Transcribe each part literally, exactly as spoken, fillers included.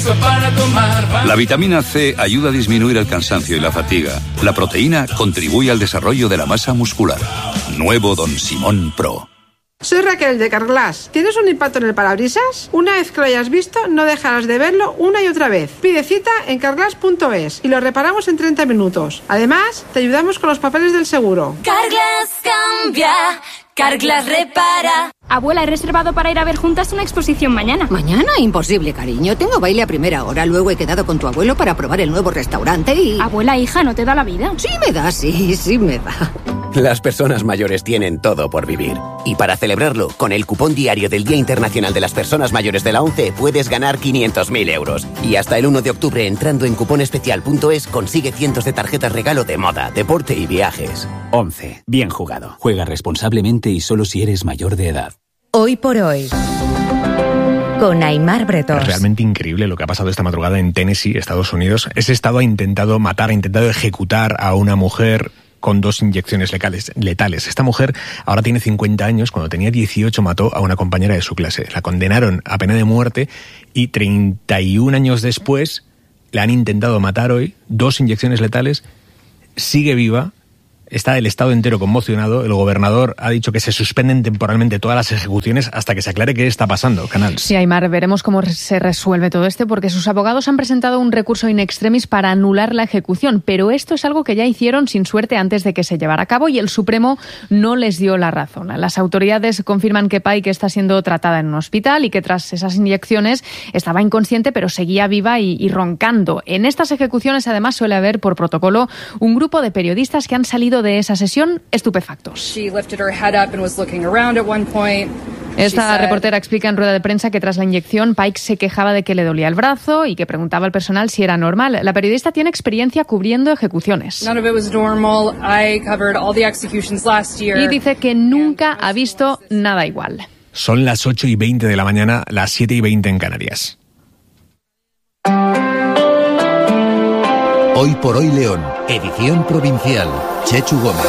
permiso para tomar. La vitamina C ayuda a disminuir el cansancio y la fatiga. La proteína contribuye al desarrollo de la masa muscular. Nuevo Don Simón Pro. Soy Raquel de Carglass. ¿Tienes un impacto en el parabrisas? Una vez que lo hayas visto, no dejarás de verlo una y otra vez. Pide cita en carglass punto es y lo reparamos en treinta minutos. Además, te ayudamos con los papeles del seguro. Carglass cambia, Carglass repara. Abuela, he reservado para ir a ver juntas una exposición mañana. ¿Mañana? Imposible, cariño. Tengo baile a primera hora. Luego he quedado con tu abuelo para probar el nuevo restaurante y... Abuela, hija, ¿no te da la vida? Sí me da, sí, sí me da. Las personas mayores tienen todo por vivir. Y para celebrarlo, con el cupón diario del Día Internacional de las Personas Mayores de la ONCE puedes ganar quinientos mil euros. Y hasta el uno de octubre, entrando en cuponespecial punto es, consigue cientos de tarjetas regalo de moda, deporte y viajes. ONCE. Bien jugado. Juega responsablemente y solo si eres mayor de edad. Hoy por hoy, con Aimar Bretos. Es realmente increíble lo que ha pasado esta madrugada en Tennessee, Estados Unidos. Ese estado ha intentado matar, ha intentado ejecutar a una mujer con dos inyecciones letales, letales. Esta mujer ahora tiene cincuenta años. Cuando tenía dieciocho mató a una compañera de su clase. La condenaron a pena de muerte y treinta y un años después la han intentado matar hoy. Dos inyecciones letales. Sigue viva. Está el estado entero conmocionado. El gobernador ha dicho que se suspenden temporalmente todas las ejecuciones hasta que se aclare qué está pasando. Canals. Sí, Aimar, veremos cómo se resuelve todo esto, porque sus abogados han presentado un recurso in extremis para anular la ejecución, pero esto es algo que ya hicieron sin suerte antes de que se llevara a cabo y el Supremo no les dio la razón. Las autoridades confirman que Pike está siendo tratada en un hospital y que tras esas inyecciones estaba inconsciente, pero seguía viva y, y roncando. En estas ejecuciones, además, suele haber por protocolo un grupo de periodistas que han salido de esa sesión estupefactos. Esta reportera explica en rueda de prensa que tras la inyección Pike se quejaba de que le dolía el brazo y que preguntaba al personal si era normal. La periodista tiene experiencia cubriendo ejecuciones. Y dice que nunca ha visto nada igual. Son las ocho y veinte de la mañana, las siete y veinte en Canarias. Hoy por hoy León, edición provincial. Chechu Gómez.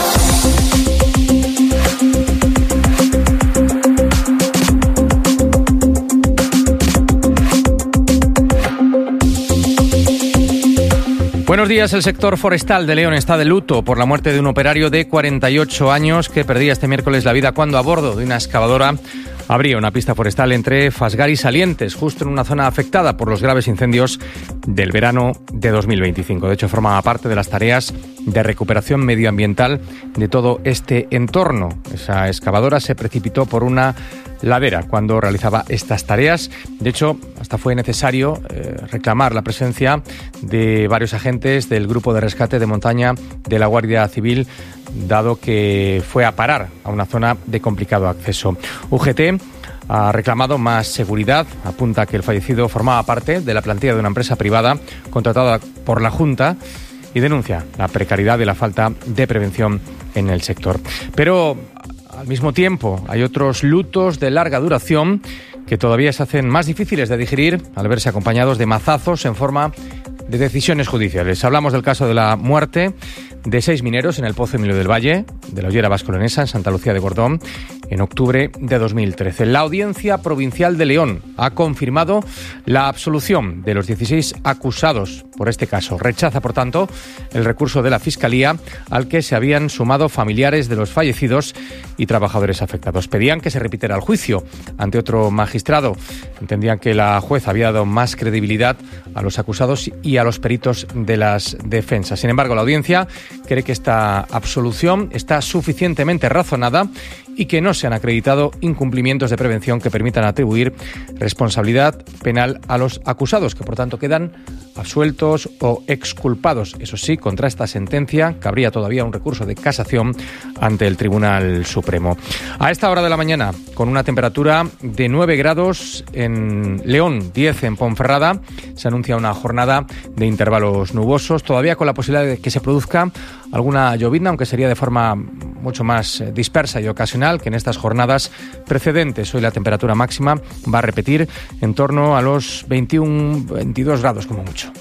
Buenos días. El sector forestal de León está de luto por la muerte de un operario de cuarenta y ocho años que perdía este miércoles la vida cuando a bordo de una excavadora abría una pista forestal entre Fasgar y Salientes, justo en una zona afectada por los graves incendios del verano de dos mil veinticinco. De hecho, formaba parte de las tareas de recuperación medioambiental de todo este entorno. Esa excavadora se precipitó por una ladera cuando realizaba estas tareas. De hecho, hasta fue necesario eh, reclamar la presencia de varios agentes del Grupo de Rescate de Montaña de la Guardia Civil, dado que fue a parar a una zona de complicado acceso. U G T ha reclamado más seguridad, apunta que el fallecido formaba parte de la plantilla de una empresa privada contratada por la Junta y denuncia la precariedad y la falta de prevención en el sector. Pero al mismo tiempo hay otros lutos de larga duración que todavía se hacen más difíciles de digerir al verse acompañados de mazazos en forma de decisiones judiciales. Hablamos del caso de la muerte de seis mineros en el Pozo Emilio del Valle, de la Ollera Vascolonesa, en Santa Lucía de Gordón, en octubre de dos mil trece. La Audiencia Provincial de León ha confirmado la absolución de los dieciséis acusados por este caso. Rechaza, por tanto, el recurso de la Fiscalía al que se habían sumado familiares de los fallecidos y trabajadores afectados. Pedían que se repitiera el juicio ante otro magistrado. Entendían que la jueza había dado más credibilidad a los acusados y a los peritos de las defensas. Sin embargo, la audiencia cree que esta absolución está suficientemente razonada y que no se han acreditado incumplimientos de prevención que permitan atribuir responsabilidad penal a los acusados, que por tanto quedan absueltos o exculpados. Eso sí, contra esta sentencia cabría todavía un recurso de casación ante el Tribunal Supremo. A esta hora de la mañana, con una temperatura de nueve grados en León, diez en Ponferrada, se anuncia una jornada de intervalos nubosos, todavía con la posibilidad de que se produzca alguna llovizna, aunque sería de forma mucho más dispersa y ocasional que en estas jornadas precedentes. Hoy la temperatura máxima va a repetir en torno a los veintiuno, veintidós grados como mucho.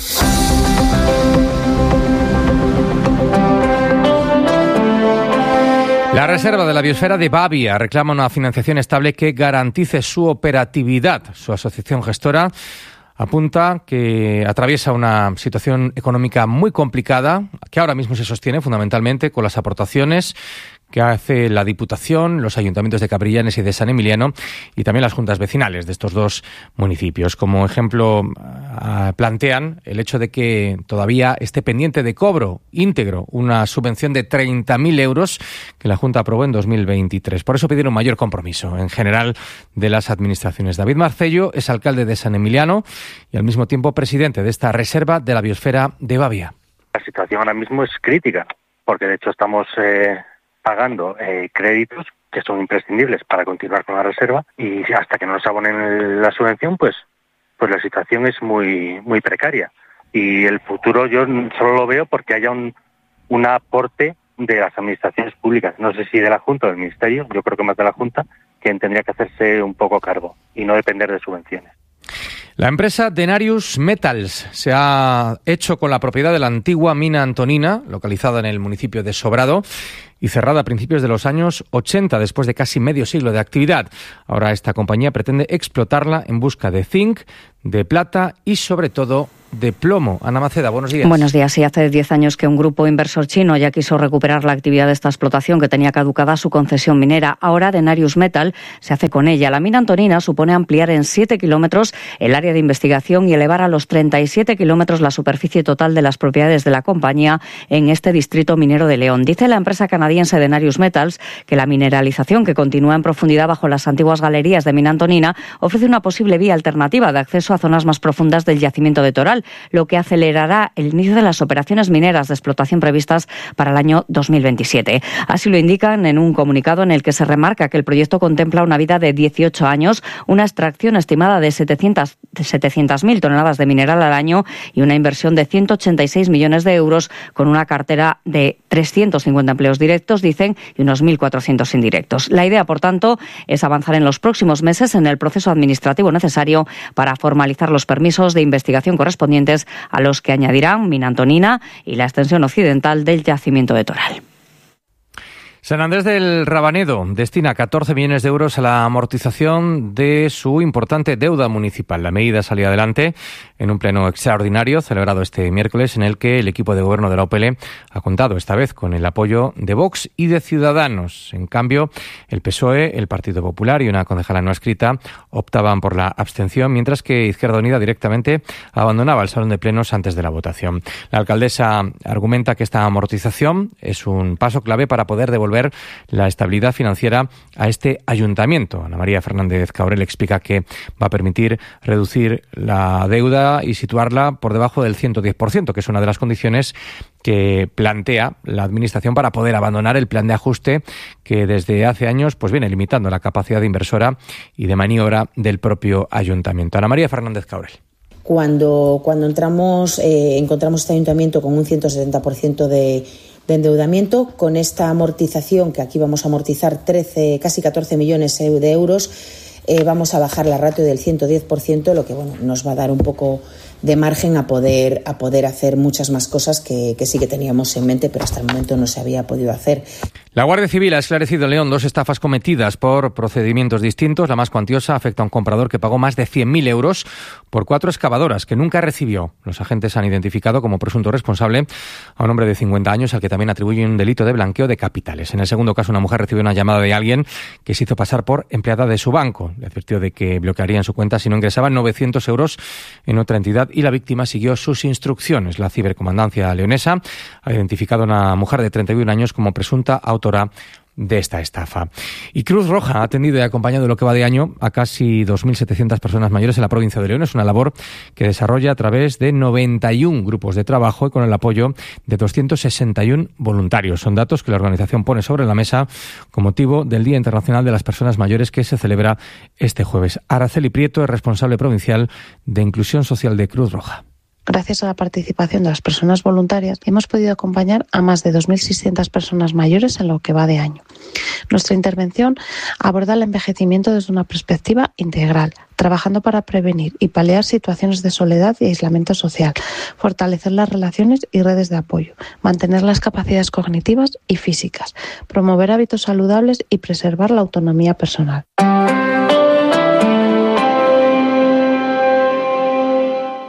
La Reserva de la Biosfera de Bavia reclama una financiación estable que garantice su operatividad. Su asociación gestora apunta que atraviesa una situación económica muy complicada, que ahora mismo se sostiene fundamentalmente con las aportaciones que hace la Diputación, los ayuntamientos de Cabrillanes y de San Emiliano y también las juntas vecinales de estos dos municipios. Como ejemplo, uh, plantean el hecho de que todavía esté pendiente de cobro íntegro una subvención de treinta mil euros que la Junta aprobó en dos mil veintitrés. Por eso pidieron un mayor compromiso en general de las administraciones. David Marcello es alcalde de San Emiliano y al mismo tiempo presidente de esta reserva de la biosfera de Babia. La situación ahora mismo es crítica, porque de hecho estamos eh, pagando eh, créditos que son imprescindibles para continuar con la reserva, y hasta que no nos abonen la subvención, pues pues la situación es muy muy precaria. Y el futuro yo solo lo veo porque haya un, un aporte de las administraciones públicas, no sé si de la Junta o del Ministerio, yo creo que más de la Junta, quien tendría que hacerse un poco cargo y no depender de subvenciones. La empresa Denarius Metals se ha hecho con la propiedad de la antigua mina Antonina, localizada en el municipio de Sobrado, y cerrada a principios de los años ochenta, después de casi medio siglo de actividad. Ahora esta compañía pretende explotarla en busca de zinc, de plata y sobre todo de plomo. Ana Maceda, buenos días. Buenos días. Sí, hace diez años que un grupo inversor chino ya quiso recuperar la actividad de esta explotación que tenía caducada su concesión minera. Ahora Denarius Metal se hace con ella. La mina Antonina supone ampliar en siete kilómetros el área de investigación y elevar a los treinta y siete kilómetros la superficie total de las propiedades de la compañía en este distrito minero de León. Dice la empresa canadiense Denarius Metals que la mineralización, que continúa en profundidad bajo las antiguas galerías de mina Antonina, ofrece una posible vía alternativa de acceso a zonas más profundas del yacimiento de Toral, lo que acelerará el inicio de las operaciones mineras de explotación previstas para el año dos mil veintisiete. Así lo indican en un comunicado en el que se remarca que el proyecto contempla una vida de dieciocho años, una extracción estimada de setecientas mil toneladas de mineral al año y una inversión de ciento ochenta y seis millones de euros, con una cartera de trescientos cincuenta empleos directos, dicen, y unos mil cuatrocientos indirectos. La idea, por tanto, es avanzar en los próximos meses en el proceso administrativo necesario para formalizar los permisos de investigación correspondientes, a los que añadirán mina Antonina y la extensión occidental del yacimiento de Toral. San Andrés del Rabanedo destina catorce millones de euros a la amortización de su importante deuda municipal. La medida salió adelante en un pleno extraordinario celebrado este miércoles, en el que el equipo de gobierno de la O P L ha contado esta vez con el apoyo de Vox y de Ciudadanos. En cambio, el P S O E, el Partido Popular y una concejala no escrita optaban por la abstención, mientras que Izquierda Unida directamente abandonaba el salón de plenos antes de la votación. La alcaldesa argumenta que esta amortización es un paso clave para poder devolver la estabilidad financiera a este ayuntamiento. Ana María Fernández Cabrel explica que va a permitir reducir la deuda y situarla por debajo del ciento diez por ciento, que es una de las condiciones que plantea la Administración para poder abandonar el plan de ajuste que desde hace años pues viene limitando la capacidad inversora y de maniobra del propio ayuntamiento. Ana María Fernández Cabrel. Cuando, cuando entramos, eh, encontramos este ayuntamiento con un ciento setenta por ciento de de endeudamiento. Con esta amortización, que aquí vamos a amortizar trece, casi catorce millones de euros, eh, vamos a bajar la ratio del ciento diez por ciento, lo que bueno nos va a dar un poco de margen a poder a poder hacer muchas más cosas que, que sí que teníamos en mente, pero hasta el momento no se había podido hacer. La Guardia Civil ha esclarecido en León dos estafas cometidas por procedimientos distintos. La más cuantiosa afecta a un comprador que pagó más de cien mil euros por cuatro excavadoras que nunca recibió. Los agentes han identificado como presunto responsable a un hombre de cincuenta años al que también atribuyen un delito de blanqueo de capitales. En el segundo caso, una mujer recibió una llamada de alguien que se hizo pasar por empleada de su banco. Le advirtió de que bloquearían su cuenta si no ingresaban novecientos euros en otra entidad, y la víctima siguió sus instrucciones. La cibercomandancia leonesa ha identificado a una mujer de treinta y un años como presunta autora de esta estafa. Y Cruz Roja ha atendido y acompañado lo que va de año a casi dos mil setecientas personas mayores en la provincia de León. Es una labor que desarrolla a través de noventa y uno grupos de trabajo y con el apoyo de doscientos sesenta y uno voluntarios. Son datos que la organización pone sobre la mesa con motivo del Día Internacional de las Personas Mayores, que se celebra este jueves. Araceli Prieto es responsable provincial de Inclusión Social de Cruz Roja. Gracias a la participación de las personas voluntarias, hemos podido acompañar a más de dos mil seiscientas personas mayores en lo que va de año. Nuestra intervención aborda el envejecimiento desde una perspectiva integral, trabajando para prevenir y paliar situaciones de soledad y aislamiento social, fortalecer las relaciones y redes de apoyo, mantener las capacidades cognitivas y físicas, promover hábitos saludables y preservar la autonomía personal.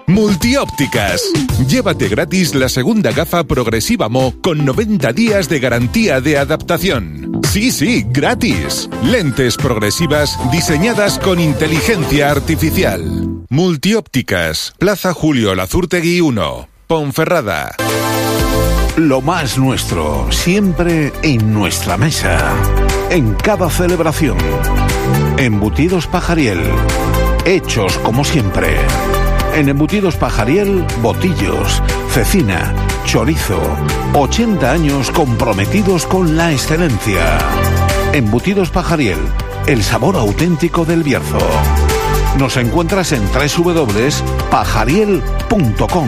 Multiópticas. Llévate gratis la segunda gafa progresiva Mo con noventa días de garantía de adaptación. Sí, sí, gratis. Lentes progresivas diseñadas con inteligencia artificial. Multiópticas. Plaza Julio Lazurtegui uno, Ponferrada. Lo más nuestro, siempre en nuestra mesa. En cada celebración. Embutidos Pajariel. Hechos como siempre. En Embutidos Pajariel, botillos, cecina, chorizo. ochenta años comprometidos con la excelencia. Embutidos Pajariel, el sabor auténtico del Bierzo. Nos encuentras en doble u doble u doble u punto pajariel punto com.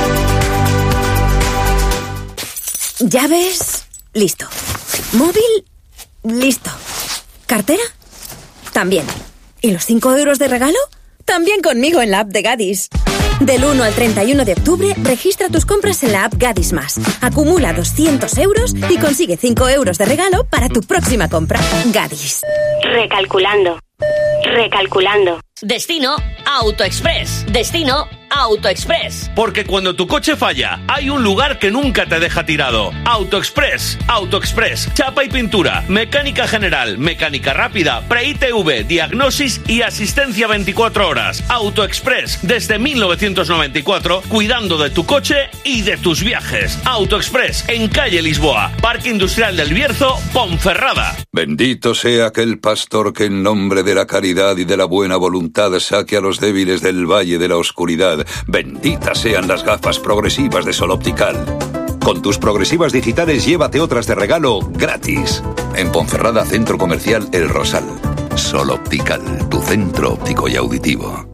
Llaves, listo. Móvil, listo. ¿Cartera? También. ¿Y los cinco euros de regalo? También conmigo en la app de Gadis. Del uno al treinta y uno de octubre, registra tus compras en la app Gadis Más. Acumula doscientos euros y consigue cinco euros de regalo para tu próxima compra. Gadis. Recalculando. Recalculando. Destino AutoExpress. Destino AutoExpress. Porque cuando tu coche falla, hay un lugar que nunca te deja tirado. AutoExpress. AutoExpress. Chapa y pintura, mecánica general, mecánica rápida, pre-I T V, diagnosis y asistencia veinticuatro horas. AutoExpress. Desde mil novecientos noventa y cuatro, cuidando de tu coche y de tus viajes. AutoExpress. En calle Lisboa, Parque Industrial del Bierzo, Ponferrada. Bendito sea aquel pastor que en nombre de la caridad y de la buena voluntad saque a los débiles del valle de la oscuridad. Benditas sean las gafas progresivas de Sol Optical. Con tus progresivas digitales llévate otras de regalo gratis. En Ponferrada, Centro Comercial El Rosal. Sol Optical, tu centro óptico y auditivo.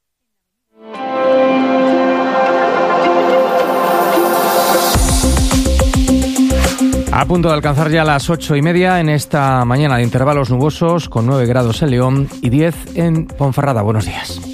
A punto de alcanzar ya las ocho y media en esta mañana de intervalos nubosos, con nueve grados en León y diez en Ponferrada. Buenos días.